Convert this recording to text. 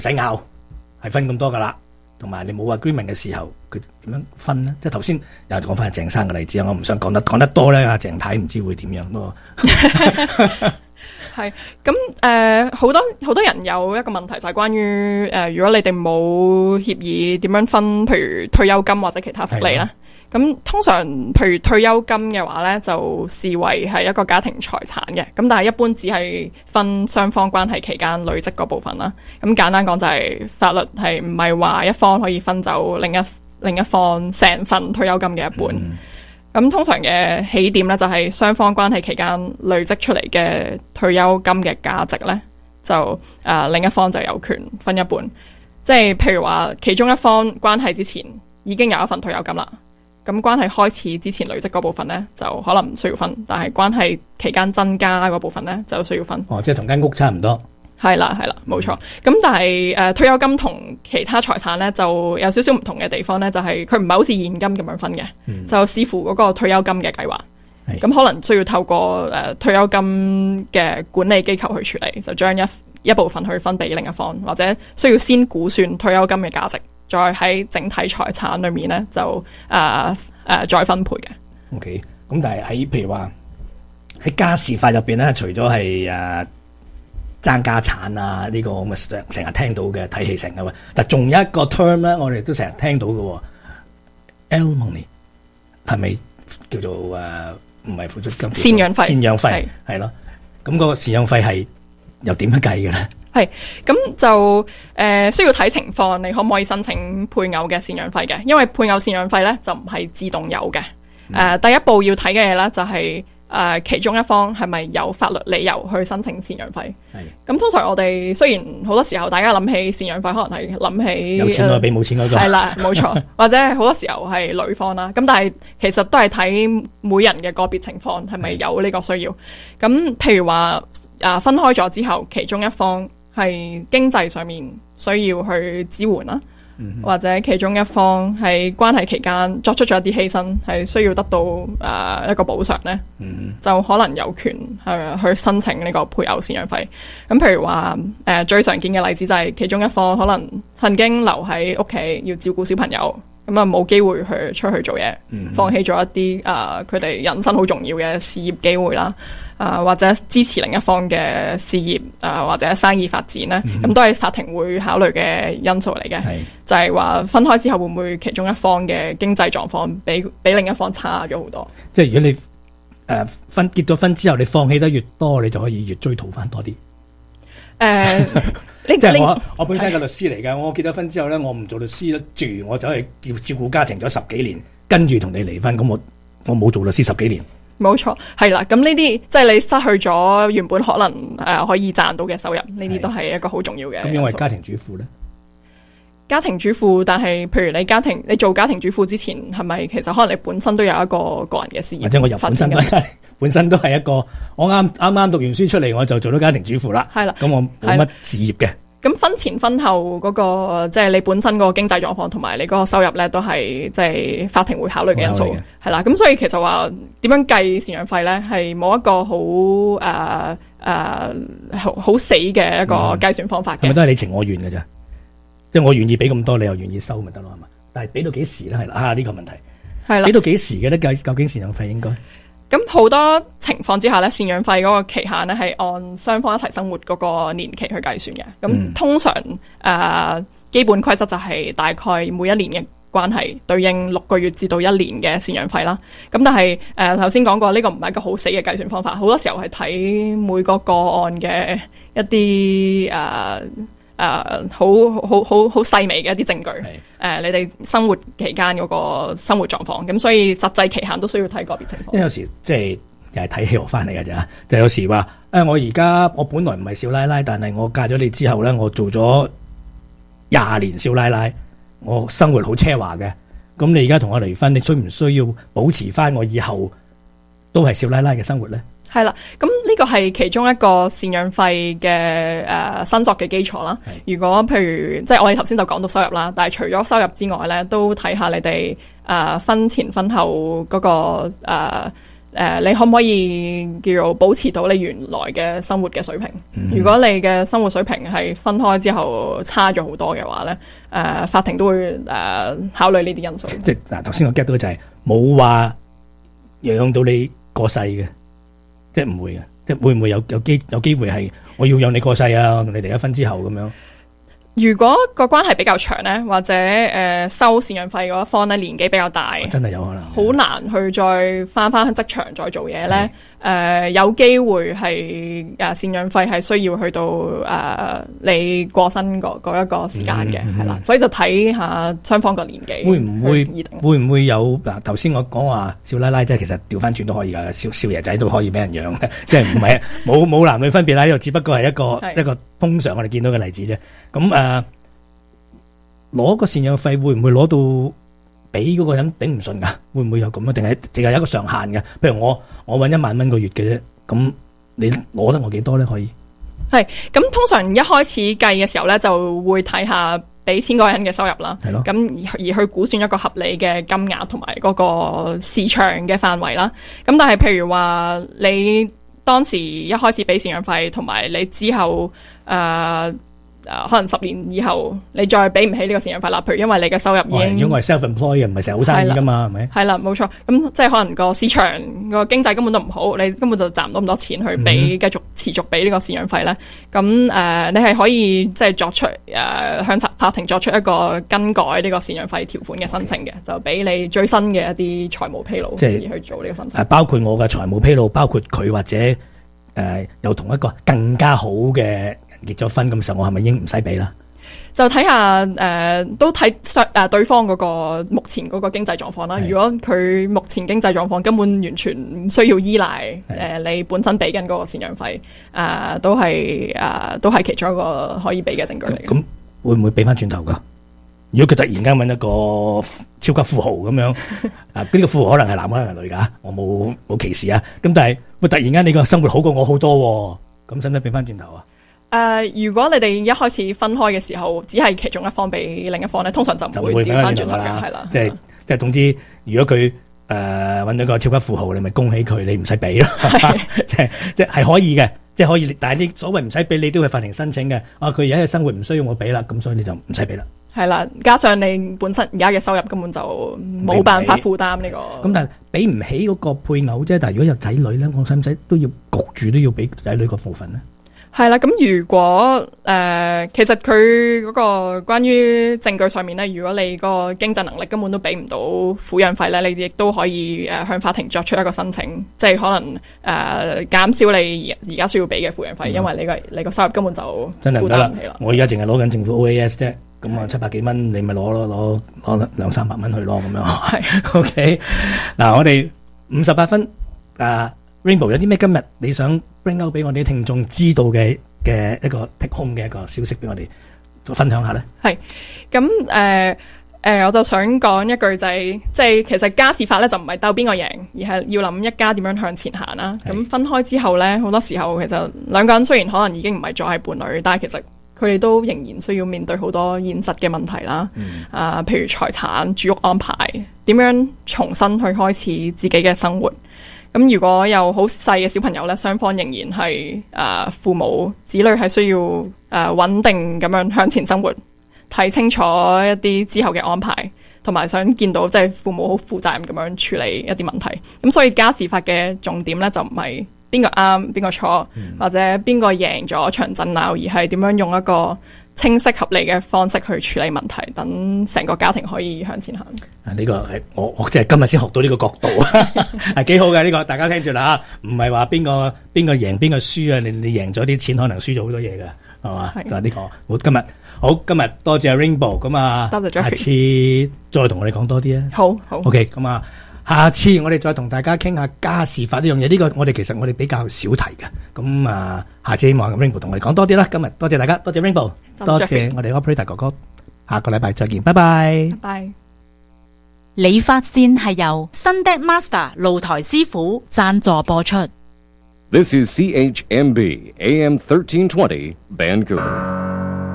使拗，係分咁多噶啦。同埋你冇 agreement 嘅時候，佢點樣分咧？即係頭先又講翻阿鄭生嘅例子啊，我唔想講得多咧，阿鄭太唔知會點樣咯。 係咁好多人有一個問題就係關於如果你哋冇協議點樣分，譬如退休金或者其他福利啦。咁通常譬如退休金嘅話咧，就視為係一個家庭財產嘅。咁但係一般只係分雙方關係期間累積嗰部分啦。咁簡單講就係法律係唔係話一方可以分走另一方成份退休金嘅一半。咁通常嘅起點咧就係雙方關係期間累積出嚟嘅退休金嘅價值咧，就另一方就有權分一半。即係譬如話其中一方關係之前已經有一份退休金啦。咁關係開始之前累積嗰部分呢，就可能唔需要分，但係關係期間增加嗰部分呢，就需要分。 哦，即係同間屋差唔多。 係啦，冇錯。咁但係退休金同其他財產呢，就有少少唔同嘅地方呢，就係佢唔係好似現金咁樣分嘅，就視乎嗰個退休金嘅計劃。咁可能需要透過退休金嘅管理機構去處理，就將一部分去分俾另一方，或者需要先估算退休金嘅價值。再喺整體財產裏面咧，就再分配嘅。 OK， 咁但係喺譬如話喺家事法入邊咧，除咗係爭家產啊呢個咁嘅成日聽到嘅睇戲成嘅，但仲有一個 term 咧，我哋都成日聽到嘅 alimony 係咪叫做唔係撫恤金？贍養費係咯。咁個贍養費係又點樣計嘅咧？ 係咁就需要睇情況，你可唔可以申請配偶嘅贍養費嘅？因為配偶贍養費咧就唔係自動有嘅。第一步要睇嘅嘢咧就係其中一方係咪有法律理由去申請贍養費。咁通常我哋雖然好多時候大家諗起贍養費，可能係諗起有錢嗰個俾冇錢嗰個。 係啦，冇錯。或者好多時候係女方啦。咁但係其實都係睇每人嘅個別情況係咪有呢個需要。咁譬如話分開咗之後，其中一方係經濟上面需要去支援啦，或者其中一方喺關係期間作出咗一啲犧牲，係需要得到一個補償呢，就可能有權去申請呢個配偶贍養費。咁譬如話最常見嘅例子就係其中一方可能曾經留喺屋企要照顧小朋友，咁啊冇機會去出去做嘢，放棄咗一啲佢哋人生好重要嘅事業機會啦。或者支持另一方嘅事業或者生意發展咧，咁都係法庭會考慮嘅因素嚟嘅。就係話分開之後會唔會其中一方嘅經濟狀況比另一方差咗好多？ 即係如果你結咗婚之後，你放棄得越多，你就可以越追討翻多啲。即係我本身係個律師嚟㗎，我結咗婚之後咧，我唔做律師住，我走去照顧家庭咗10幾年，跟住同你離婚，咁我冇做律師10幾年。 冇錯，係啦。咁呢啲即係你失去咗原本可能可以賺到嘅收入，呢啲都係一個好重要嘅。 咁因為家庭主婦咧， 家庭主婦，但係譬如你做家庭主婦之前，係咪其實可能你本身都有一個個人嘅事業？ 或者我由本身都係一個，我啱讀完書出嚟，我就做咗家庭主婦啦。係啦，咁我冇乜事業嘅。咁婚前婚後嗰個即係你本身個經濟狀況同埋你嗰個收入咧，都係即係法庭會考慮嘅因素。係啦，咁所以其實話點樣計贍養費咧，係冇一個好死嘅一個計算方法嘅。 係咪都係你情我願嘅啫？即係我願意俾咁多，你又願意收咪得咯？係嘛？但係俾到幾時咧？係啦，呢個問題係啦，俾到幾時嘅咧？究竟贍養費應該？ 咁好多情況之下咧，贍養費嗰個期限咧係按雙方一齊生活嗰個年期去計算嘅。咁通常基本規則就係大概每一年嘅關係對應6個月至到1年嘅贍養費啦。咁但係頭先講過呢個唔係一個好死嘅計算方法，好多時候係睇每個個案嘅一啲好細微嘅一啲證據，你哋生活期間嗰個生活狀況，咁所以實際期限都需要睇個別情況。 因為有時即係又係睇戲學翻嚟嘅咋，就有時話我本來唔係少奶奶，但係我嫁咗你之後咧，我做咗20年少奶奶，我生活好奢華嘅，咁你而家同我離婚，你需唔需要保持翻我以後都係少奶奶嘅生活咧？ 係啦，咁呢個係其中一個贍養費嘅申索嘅基礎啦。如果譬如即係我哋頭先就講到收入啦，但係除咗收入之外咧，都睇下你哋婚前婚後嗰個你可唔可以叫做保持到你原來嘅生活嘅水平？如果你嘅生活水平係分開之後差咗好多嘅話咧，法庭都會考慮呢啲因素。 即係嗱，頭先我 get 到就係冇話養到你過世嘅，即係唔會嘅，即係會唔會有機會係我要養你過世啊？你哋一分之後咁樣。 如果個關係比較長咧，或者收贍養費嗰一方咧年紀比較大， 真係有可能， 好難去再翻職場再做嘢咧。有機會係贍養費係需要去到你過身嗰一個時間嘅，係啦。所以就睇下雙方個年紀會唔會有嗱？頭先我講話少奶奶，即係其實調翻轉都可以噶，少爺仔都可以俾人養嘅，即係唔係冇男女分別啦。呢度只不過係一個通常我哋見到嘅例子啫。咁攞個贍養費會唔會攞到俾嗰個人頂唔順噶？會唔會有咁啊？定係淨係有一個上限嘅？譬如我搵1萬蚊個月嘅啫，咁你攞得我幾多咧？可以係咁，通常一開始計嘅時候咧，就會睇下俾錢嗰個人嘅收入啦。係咯，咁而去估算一個合理嘅金額同埋嗰個市場嘅範圍啦。咁但係譬如話你當時一開始俾贍養費，同埋你之後可能10年以後你再俾唔起呢個贍養費啦，譬如因為你嘅收入已經， 因為 self-employed 唔係成日好生意噶嘛，係咪？係啦，冇錯。咁即係可能個市場個經濟根本都唔好，你根本就賺唔到咁多錢去俾繼續持續俾呢個贍養費咧。咁你係可以即係作出向法庭作出一個更改呢個贍養費條款嘅申請嘅，就俾你最新嘅一啲財務披露，即係去做呢個申請。包括我嘅財務披露，包括佢或者又同一個更加好嘅結咗婚咁時候，我係咪已經唔使俾啦？就睇下都睇對方嗰個目前嗰個經濟狀況啦。如果佢目前經濟狀況根本完全唔需要依賴你本身俾緊嗰個贍養費，都係其中一個可以俾嘅證據嚟。咁會唔會俾翻轉頭噶？如果佢突然間揾一個超級富豪咁樣，呢個富豪可能係男可能係女噶，我冇歧視啊。咁但係突然間你個生活好過我好多，咁使唔使俾翻轉頭啊？如果你哋一開始分開嘅時候，只係其中一方俾另一方咧，通常就唔會調翻轉頭嘅，係啦。即係總之，如果佢揾到個超級富豪，你咪恭喜佢，你唔使俾咯。即係可以嘅，即係可以。但係你所謂唔使俾，你都係法庭申請嘅。佢而家嘅生活唔需要我俾啦，咁所以你就唔使俾啦。係啦，加上你本身而家嘅收入根本就冇辦法負擔呢個。咁但係俾唔起嗰個配偶啫。但係如果有仔女咧，我使唔使都要焗住都要俾仔女個部分咧？係啦，咁如果其實佢嗰個關於證據上面咧，如果你個經濟能力根本都俾唔到撫養費咧，你亦都可以向法庭作出一個申請，即係可能減少你而家需要俾嘅撫養費，因為你個收入根本就負擔唔起啦。我而家淨係攞緊政府 OAS 啫，咁啊700幾蚊，你咪攞200-300蚊去攞咁樣。係，OK。嗱，我哋58分Rainbow 有啲咩今日你想 bring out 俾我哋啲聽眾知道嘅一個 take home 嘅一個消息俾我哋分享下咧？係咁我就想講一句就係，即係其實家事法咧就唔係鬥邊個贏，而係要諗一家點樣向前行啦。咁分開之後咧，好多時候其實兩個人雖然可能已經唔係再係伴侶，但係其實佢哋都仍然需要面對好多現實嘅問題啦。譬如財產、住屋安排，點樣重新去開始自己嘅生活。咁如果有好細嘅小朋友咧，雙方仍然係父母子女係需要穩定咁樣向前生活，睇清楚一啲之後嘅安排，同埋想見到即係父母好負責任咁樣處理一啲問題。咁所以家事法嘅重點咧就唔係邊個啱邊個錯，或者邊個贏咗場爭拗，而係點樣用一個清晰合理嘅方式去處理問題，等成個家庭可以向前行。呢個係我即係今日先學到呢個角度，係幾好嘅呢個，大家聽住啦吓，唔係話邊個贏邊個輸啊，你贏咗啲錢，可能輸咗好多嘢㗎，係嘛？就係呢個。今日多謝 Rainbow， 咁啊，下次再同我哋講多啲啊。好 OK， 咁啊。下次我哋再同大家傾下家事法呢樣嘢，呢個我哋比較少提嘅，咁下次希望 Rainbow 同我哋講多啲啦。今日多謝大家，多謝 Rainbow， 多謝我哋 Operator 哥哥，下個禮拜再見，拜拜。拜拜。 理髮線係由 Sunday Master 露台師傅贊助播出。 This is CHMB AM 1320 Vancouver.